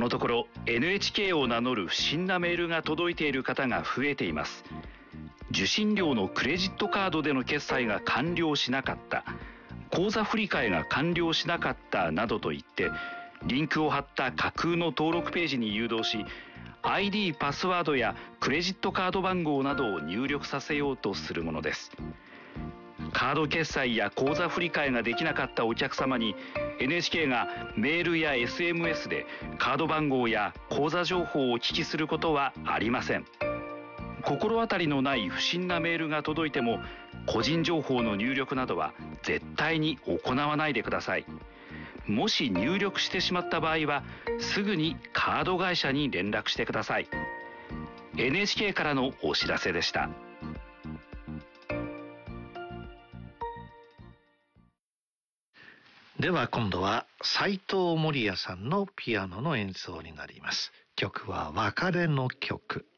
のところ NHK を名乗る不審なメールが届いている方が増えています。受信料のクレジットカードでの決済が完了しなかった、口座振替が完了しなかったなどと言って、リンクを貼った架空の登録ページに誘導し、 ID パスワードやクレジットカード番号などを入力させようとするものです。カード決済や口座振替ができなかったお客様に NHK がメールや SMS でカード番号や口座情報をお聞きすることはありません。心当たりのない不審なメールが届いても、個人情報の入力などは絶対に行わないでください。もし入力してしまった場合は、すぐにカード会社に連絡してください。 NHK からのお知らせでした。 では今度は斉藤守也さんのピアノの演奏になります。曲は別れの曲。